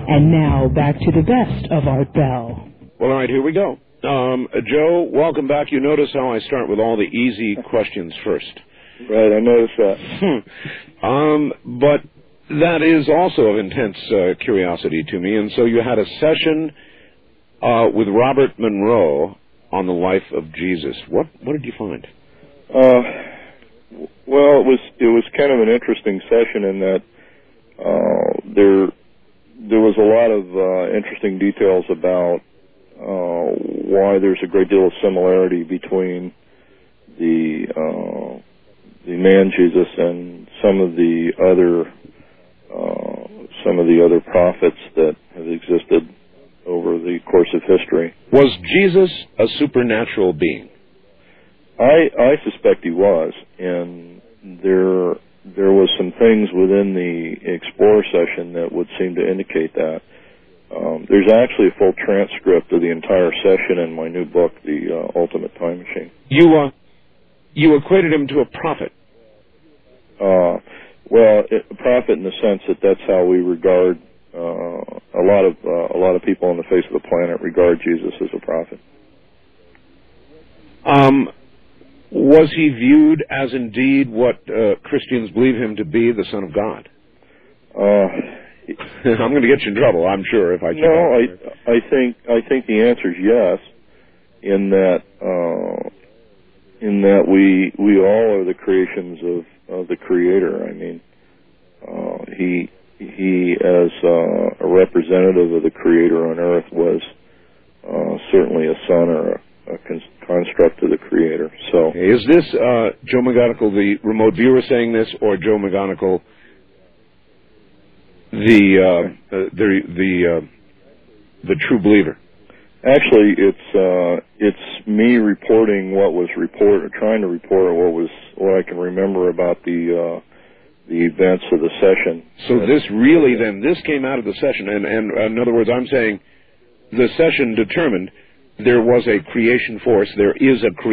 And now back to the best of Art Bell. Well, all right, here we go. Joe, welcome back. You notice how I start with all the easy questions first. Right, I noticed that. But that is also of intense curiosity to me. And so you had a session with Robert Monroe on the life of Jesus. What did you find? Well, it was kind of an interesting session in that there was a lot of interesting details about why there's a great deal of similarity between the man Jesus and some of the other prophets that have existed over the course of history. Was Jesus a supernatural being? I suspect he was, and there was some things within the Explorer session that would seem to indicate that. There's actually a full transcript of the entire session in my new book, The Ultimate Time Machine. You equated him to a prophet. Well, a prophet in the sense that that's how we regard a lot of people on the face of the planet regard Jesus as a prophet. Was he viewed as indeed what Christians believe him to be, the Son of God? I'm going to get you in trouble, I'm sure, if I keep on. I think the answer is yes, in that we all are the creations of the Creator. I mean, he as a representative of the Creator on Earth was certainly a son or a construct of the Creator. So, is this Joe McGonigal, the remote viewer, saying this, or Joe McGonigal, the true believer? Actually, it's me reporting what was reported, trying to report what I can remember about the events of the session. So this came out of the session, and in other words, I'm saying the session determined there was a creation force, there is a